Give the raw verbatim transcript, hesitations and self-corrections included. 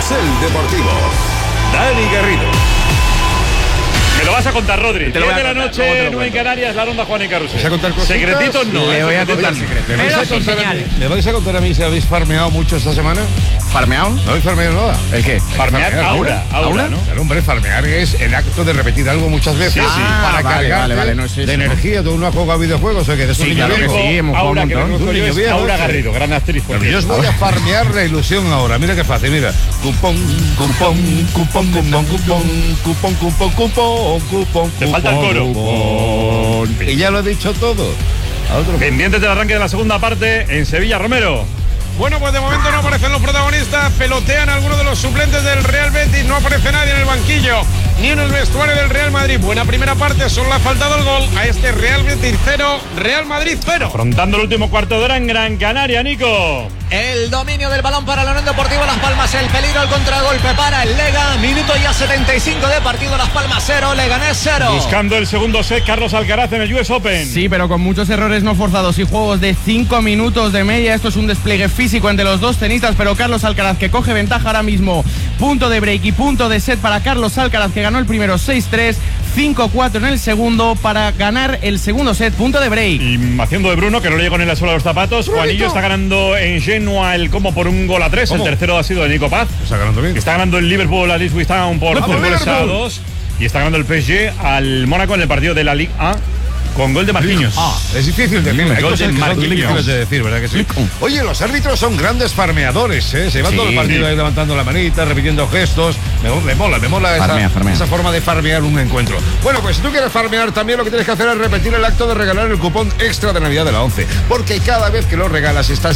Carrusel Deportivo. Dani Garrido. Me lo vas a contar, Rodri. Te lo voy diez a de la contar, noche, luego te lo nueve en cuento. Canarias, la ronda Juan y Carrusel. ¿Vas a contar cositas? Secretitos no. Le ¿eh? voy a contar Secretitos no. secretos. ¿Me vais, a Pero sin contar a mí, señal. ¿Me vais a contar a mí si habéis farmeado mucho esta semana? ¿Farmeado? ¿No habéis farmeado nada? ¿El qué? Farmear, Farmear, aura, aura, aura, ¿no? Claro, hombre, farmear es el acto de repetir algo muchas veces Sí, sí. para Ah, vale, cargarte vale, vale, no es eso, de ¿no? energía. Tú no has jugado a videojuegos, o que eres Sí, un niño claro que viejo. sí, hemos jugado Aura un que montón. conozco Un yo niño es viejo, Aura sí. Garrido, gran actriz. por Pero yo os cierto. voy a farmear la ilusión ahora. Mira qué fácil, mira. Cupón, cupón, cupón, cupón, cupón, cupón, cupón, cupón, cupón. Te falta el coro. cupón. Y ya lo he dicho todo. A otro. Pendientes del arranque de la segunda parte en Sevilla, Romero. Bueno, pues de momento no aparecen los protagonistas, pelotean algunos de los suplentes del Real Betis, no aparece nadie en el banquillo, ni en el vestuario del Real Madrid. Buena primera parte, solo le ha faltado el gol a este Real Betis cero, Real Madrid cero. Afrontando el último cuarto de hora en Gran Canaria, Nico. El dominio del balón para la Unión Deportiva Las Palmas, el peligro, el contragolpe para el Lega, minuto ya setenta y cinco de partido, Las Palmas cero, Leganés cero. Buscando el segundo set, Carlos Alcaraz en el U S Open. Sí, pero con muchos errores no forzados y juegos de cinco minutos de media. Esto es un despliegue físico entre los dos tenistas, pero Carlos Alcaraz que coge ventaja ahora mismo. Punto de break y punto de set para Carlos Alcaraz, que ganó el primero seis tres, cinco cuatro en el segundo para ganar el segundo set, punto de break. Y haciendo de Bruno, que no le llegó ni la suela a los zapatos. Juanillo está ganando en Genoa el como por un gol a tres. ¿Cómo? El tercero ha sido de Nico Paz. Está ganando bien. Está ganando el Liverpool al Ipswich Town por ¡Vamos, dos goles a Liverpool! dos. Y está ganando el P S G al Mónaco en el partido de la Ligue A con gol de Marquinhos. Ah, es difícil decirlo. Hay Gol cosas de que son Marquinhos. difíciles de decir, ¿verdad que sí? Oye, los árbitros son grandes farmeadores, ¿eh? Se van Sí, todo el partido sí. ahí levantando la manita, repitiendo gestos. Me, me mola, me mola esa, Farmea, farmea. esa forma de farmear un encuentro. Bueno, pues si tú quieres farmear también, lo que tienes que hacer es repetir el acto de regalar el cupón extra de Navidad de la once. Porque cada vez que lo regalas estás